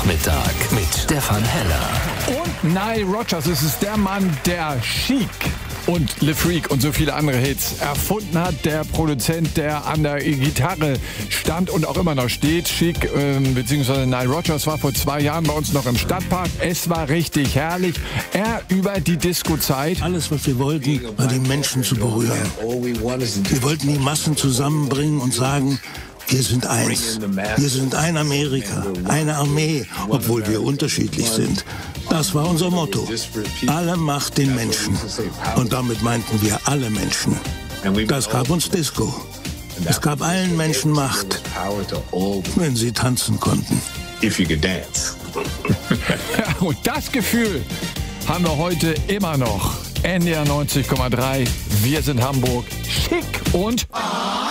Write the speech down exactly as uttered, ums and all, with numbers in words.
Nachmittag mit Stefan Heller. Und Nile Rodgers, es ist der Mann, der Chic und Le Freak und so viele andere Hits erfunden hat. Der Produzent, der an der Gitarre stand und auch immer noch steht. Chic äh, bzw. Nile Rodgers war vor zwei Jahren bei uns noch im Stadtpark. Es war richtig herrlich. Er über die Disco-Zeit. Alles, was wir wollten, war die Menschen zu berühren. Wir wollten die Massen zusammenbringen und sagen, wir sind eins. Wir sind ein Amerika, eine Armee, obwohl wir unterschiedlich sind. Das war unser Motto. Alle Macht den Menschen. Und damit meinten wir alle Menschen. Das gab uns Disco. Es gab allen Menschen Macht, wenn sie tanzen konnten. Ja, und das Gefühl haben wir heute immer noch. N D R neunzig Komma drei. Wir sind Hamburg. Schick und...